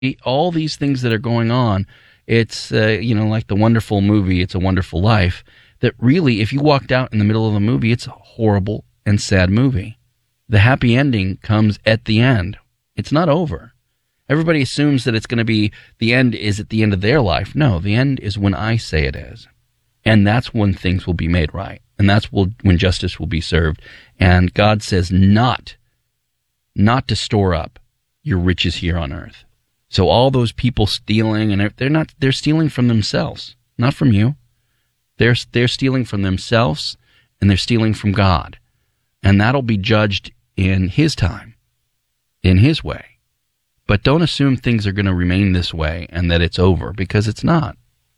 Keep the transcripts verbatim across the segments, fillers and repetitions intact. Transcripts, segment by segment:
all these things that are going on, it's, uh, you know, like the wonderful movie, It's a Wonderful Life, that really, if you walked out in the middle of the movie, it's a horrible and sad movie. The happy ending comes at the end. It's not over. Everybody assumes that it's going to be, the end is at the end of their life. No, the end is when I say it is. And that's when things will be made right. And that's when justice will be served. And God says not, not to store up your riches here on earth. So all those people stealing, and they're not, they're stealing from themselves, not from you. They're, they're stealing from themselves, and they're stealing from God. And that'll be judged in His time, in His way. But don't assume things are going to remain this way and that it's over, because it's not.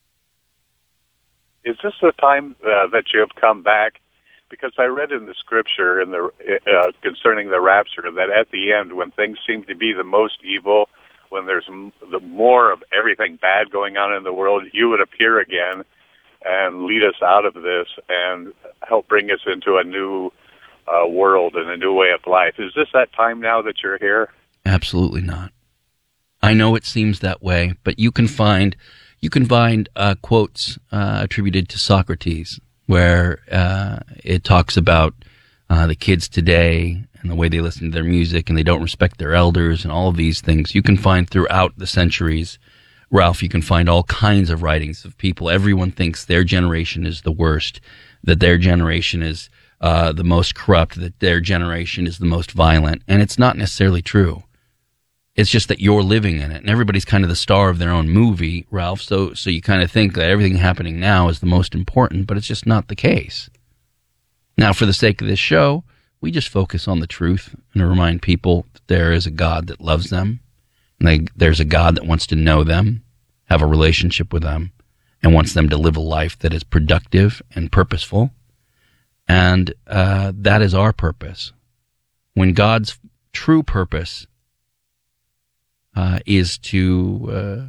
Is this the time uh, that you have come back? Because I read in the scripture in the uh, concerning the rapture that at the end, when things seem to be the most evil, when there's m- the more of everything bad going on in the world, you would appear again and lead us out of this and help bring us into a new uh, world and a new way of life. Is this that time now that you're here? Absolutely not. I know it seems that way, but you can find you can find uh, quotes uh, attributed to Socrates where uh, it talks about uh, the kids today and the way they listen to their music and they don't respect their elders and all of these things. You can find throughout the centuries, Ralph, you can find all kinds of writings of people. Everyone thinks their generation is the worst, that their generation is uh, the most corrupt, that their generation is the most violent, and it's not necessarily true. It's just that you're living in it, and everybody's kind of the star of their own movie, Ralph, so so you kind of think that everything happening now is the most important, but it's just not the case. Now, for the sake of this show, we just focus on the truth and to remind people that there is a God that loves them, and they, there's a God that wants to know them, have a relationship with them, and wants them to live a life that is productive and purposeful, and uh, that is our purpose. When God's true purpose Uh, is to uh,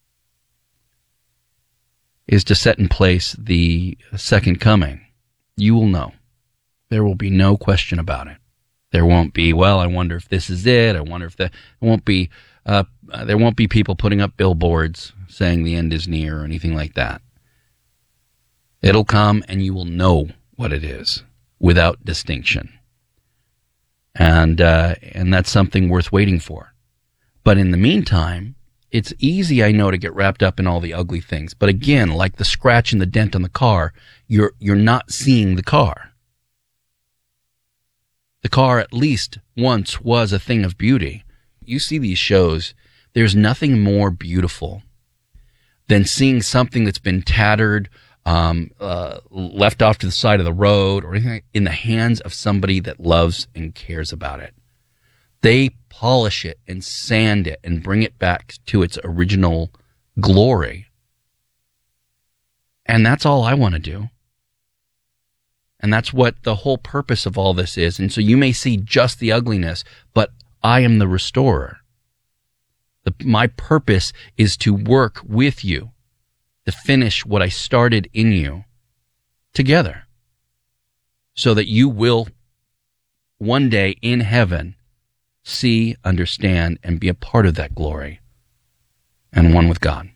is to set in place the second coming, you will know. There will be no question about it. There won't be, well, I wonder if this is it. I wonder if that. It won't be. Uh, there won't be people putting up billboards saying the end is near or anything like that. It'll come, and you will know what it is without distinction, and uh, and that's something worth waiting for. But in the meantime, it's easy, I know, to get wrapped up in all the ugly things. But again, like the scratch and the dent on the car, you're you're not seeing the car. The car at least once was a thing of beauty. You see these shows, there's nothing more beautiful than seeing something that's been tattered, um, uh, left off to the side of the road, or anything in the hands of somebody that loves and cares about it. They polish it and sand it and bring it back to its original glory. And that's all I want to do. And that's what the whole purpose of all this is. And so you may see just the ugliness, but I am the restorer. The, my purpose is to work with you, to finish what I started in you together, so that you will one day in heaven see, understand, and be a part of that glory and one with God.